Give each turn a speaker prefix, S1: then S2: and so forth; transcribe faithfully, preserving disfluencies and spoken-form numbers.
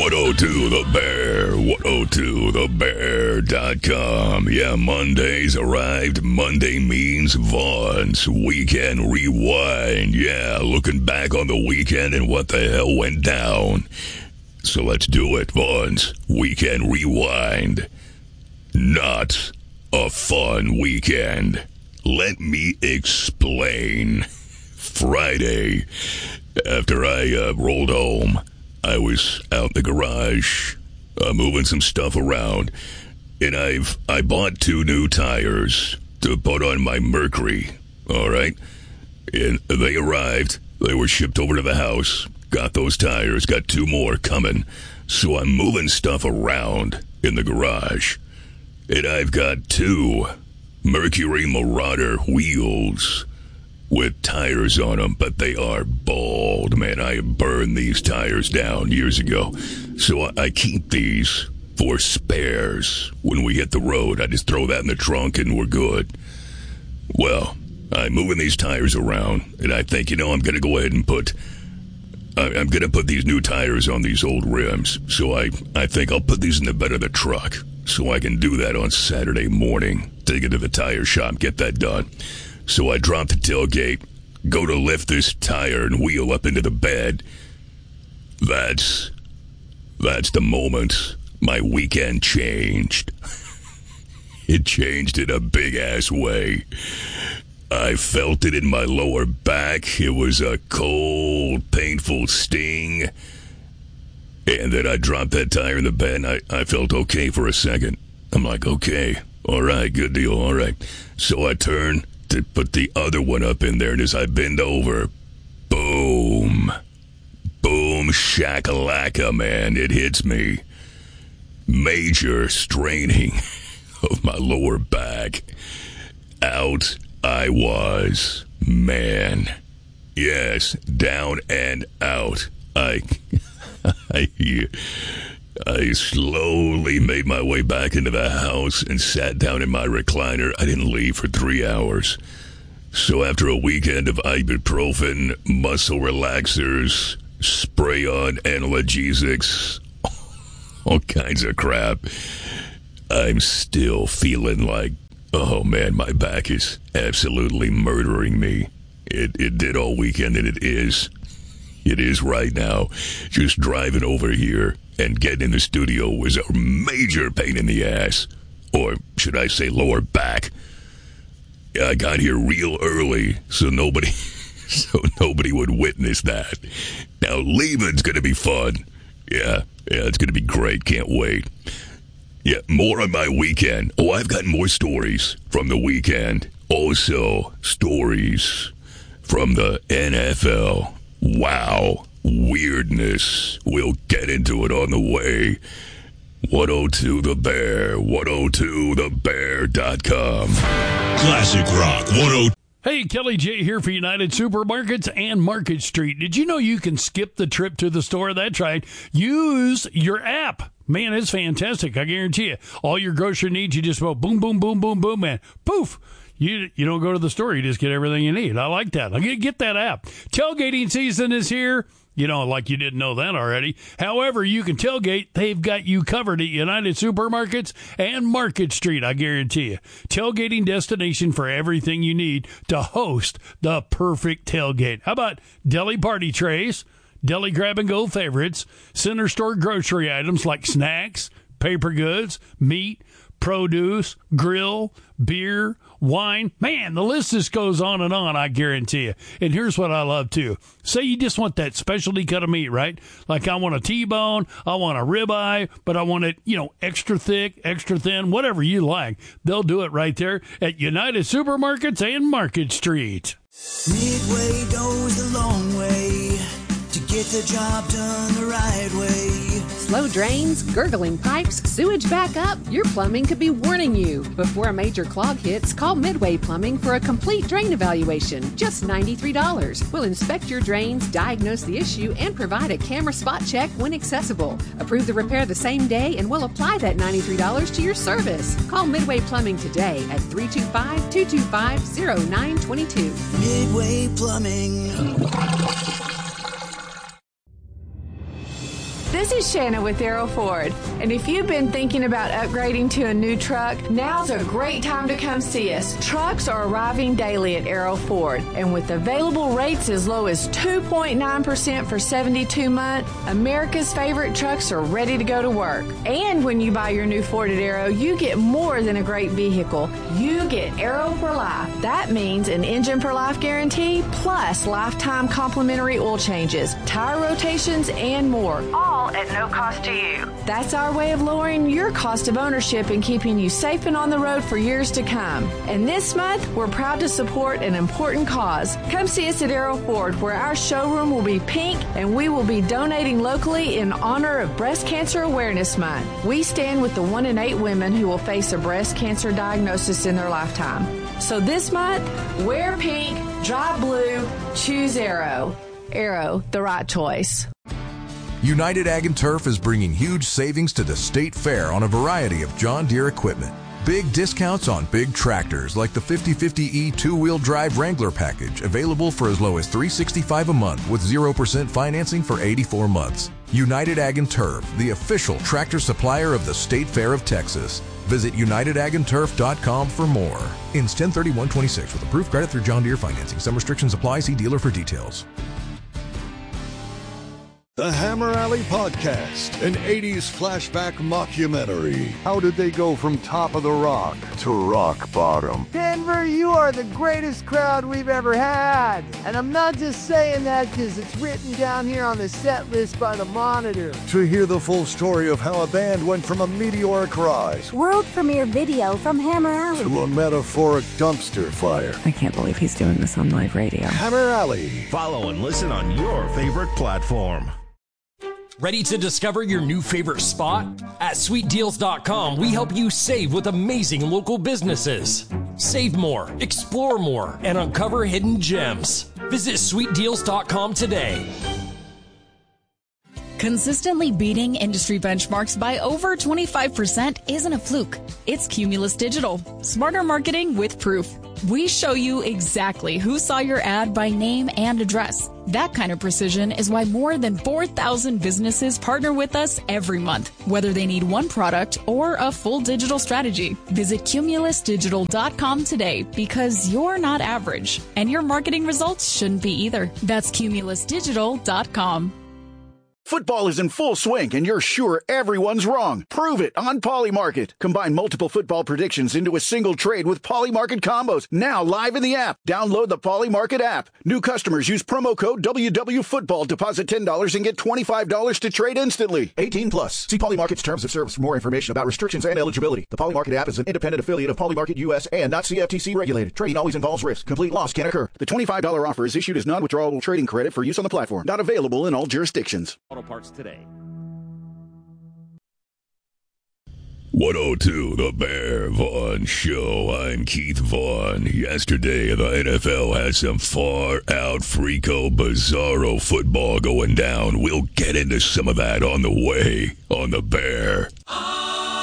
S1: one oh two The Bear, one oh two the bear dot com. Yeah, Monday's arrived. Monday means Vaughn's Weekend Rewind. Yeah, looking back on the weekend and what the hell went down. So let's do it, Vaughn's Weekend Rewind. Not a fun weekend. Let me explain. Friday, after I uh, rolled home, I was out in the garage, uh, moving some stuff around, and I've I bought two new tires to put on my Mercury. All right, and they arrived. They were shipped over to the house. Got those tires. Got two more coming. So I'm moving stuff around in the garage, and I've got two Mercury Marauder wheels with tires on them, but they are bald, man. I burned these tires down years ago. So I, I keep these for spares. When we hit the road, I just throw that in the trunk and we're good. Well, I'm moving these tires around, and I think, you know, I'm going to go ahead and put... I, I'm going to put these new tires on these old rims. So I, I think I'll put these in the bed of the truck so I can do that on Saturday morning. Take it to the tire shop, get that done. So I drop the tailgate, go to lift this tire and wheel up into the bed. That's, that's the moment my weekend changed. It changed in a big-ass way. I felt it in my lower back. It was a cold, painful sting. And then I dropped that tire in the bed, and I, I felt okay for a second. I'm like, okay, all right, good deal, all right. So I turn to put the other one up in there, and as I bend over, boom, boom, shakalaka, man, it hits me. Major straining of my lower back. Out I was, man. Yes, down and out. I, I, I slowly made my way back into the house and sat down in my recliner. I didn't leave for three hours. So after a weekend of ibuprofen, muscle relaxers, spray-on analgesics, all kinds of crap, I'm still feeling like, oh man, my back is absolutely murdering me. It, it did all weekend, and it is. It is right now. Just driving over here and getting in the studio was a major pain in the ass. Or should I say lower back. I got here real early, so nobody so nobody would witness that. Now, leaving's going to be fun. Yeah, yeah, it's going to be great. Can't wait. Yeah, more on my weekend. Oh, I've got more stories from the weekend. Also, stories from the N F L. Wow. Weirdness. We'll get into it on the way. one oh two The Bear, one oh two the bear dot com.
S2: Classic Rock one oh two.
S3: Hey, Kelly J here for United Supermarkets and Market Street. Did you know you can skip the trip to the store? That's right. Use your app. Man, it's fantastic. I guarantee you. All your grocery needs, you just go boom, boom, boom, boom, boom, man. Poof. You you don't go to the store. You just get everything you need. I like that. I get, get that app. Tailgating season is here. You know, like you didn't know that already. However, you can tailgate. They've got you covered at United Supermarkets and Market Street, I guarantee you. Tailgating destination for everything you need to host the perfect tailgate. How about deli party trays, deli grab-and-go favorites, center store grocery items like snacks, paper goods, meat, produce, grill, beer, wine. Man, the list just goes on and on, I guarantee you. And here's what I love, too. Say you just want that specialty cut of meat, right? Like I want a T-bone, I want a ribeye, but I want it, you know, extra thick, extra thin, whatever you like. They'll do it right there at United Supermarkets and Market Street.
S4: Midway goes a long way to get the job done the right way.
S5: Slow drains, gurgling pipes, sewage backup, your plumbing could be warning you. Before a major clog hits, call Midway Plumbing for a complete drain evaluation. Just ninety-three dollars. We'll inspect your drains, diagnose the issue, and provide a camera spot check when accessible. Approve the repair the same day, and we'll apply that ninety-three dollars to your service. Call Midway Plumbing today at three two five, two two five, zero nine two two.
S4: Midway Plumbing.
S6: This is Shanna with Arrow Ford, and if you've been thinking about upgrading to a new truck, now's a great time to come see us. Trucks are arriving daily at Arrow Ford, and with available rates as low as two point nine percent for seventy-two months, America's favorite trucks are ready to go to work. And when you buy your new Ford at Arrow, you get more than a great vehicle. You get Arrow for Life. That means an engine for life guarantee, plus lifetime complimentary oil changes, tire rotations, and more, all at no cost to you. That's our way of lowering your cost of ownership and keeping you safe and on the road for years to come. And this month, we're proud to support an important cause. Come see us at Arrow Ford, where our showroom will be pink and we will be donating locally in honor of Breast Cancer Awareness Month. We stand with the one in eight women who will face a breast cancer diagnosis in their lifetime. So this month, wear pink, drive blue, choose Arrow. Arrow, the right choice.
S7: United Ag and Turf is bringing huge savings to the State Fair on a variety of John Deere equipment. Big discounts on big tractors like the fifty fifty E two-wheel drive Wrangler package, available for as low as three hundred sixty-five dollars a month with zero percent financing for eighty-four months. United Ag and Turf, the official tractor supplier of the State Fair of Texas. Visit united ag and turf dot com for more. Ends ten thirty-one twenty-six with approved credit through John Deere financing. Some restrictions apply. See dealer for details.
S8: The Hammer Alley Podcast, an eighties flashback mockumentary. How did they go from top of the rock to rock bottom?
S9: Denver, you are the greatest crowd we've ever had. And I'm not just saying that because it's written down here on the set list by the Monitor.
S8: To hear the full story of how a band went from a meteoric rise,
S10: world premiere video from Hammer Alley,
S8: to a metaphoric dumpster fire.
S11: I can't believe he's doing this on live radio.
S8: Hammer Alley.
S2: Follow and listen on your favorite platform.
S12: Ready to discover your new favorite spot? At sweet deals dot com, we help you save with amazing local businesses. Save more, explore more, and uncover hidden gems. Visit sweet deals dot com today.
S13: Consistently beating industry benchmarks by over twenty-five percent isn't a fluke. It's Cumulus Digital. Smarter marketing with proof. We show you exactly who saw your ad by name and address. That kind of precision is why more than four thousand businesses partner with us every month, whether they need one product or a full digital strategy. Visit cumulus digital dot com today, because you're not average, and your marketing results shouldn't be either. That's cumulus digital dot com.
S14: Football is in full swing, and you're sure everyone's wrong. Prove it on Polymarket. Combine multiple football predictions into a single trade with Polymarket combos. Now live in the app. Download the Polymarket app. New customers use promo code W W Football. Deposit ten dollars and get twenty-five dollars to trade instantly. eighteen plus. See Polymarket's terms of service for more information about restrictions and eligibility. The Polymarket app is an independent affiliate of Polymarket U S and not C F T C regulated. Trading always involves risk. Complete loss can occur. The twenty-five dollars offer is issued as non-withdrawable trading credit for use on the platform. Not available in all jurisdictions.
S15: Auto Parts today.
S1: one oh two The Bear Vaughn Show. I'm Keith Vaughn. Yesterday, the N F L had some far-out, freako, bizarro football going down. We'll get into some of that on the way on The Bear.